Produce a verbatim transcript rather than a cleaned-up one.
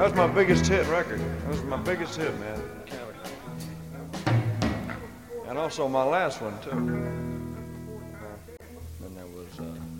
That was my biggest hit record. That was my biggest hit, man. And also my last one, too. Then there was uh,